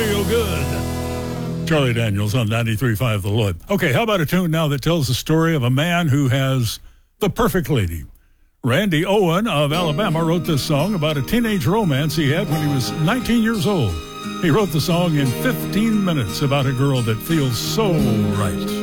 real good. Charlie Daniels on 93.5 The Lloyd. Okay, how about a tune now that tells the story of a man who has the perfect lady? Randy Owen of Alabama wrote this song about a teenage romance he had when he was 19 years old. He wrote the song in 15 minutes about a girl that feels so right.